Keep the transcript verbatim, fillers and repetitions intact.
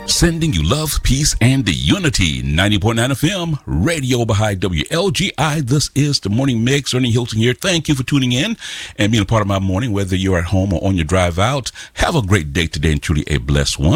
Sending you love, peace, and unity. ninety point nine F M, Radio Baha'i W L G I. This is the Morning Mix. Ernie Hilton here. Thank you for tuning in and being a part of my morning, whether you're at home or on your drive out. Have a great day today and truly a blessed one.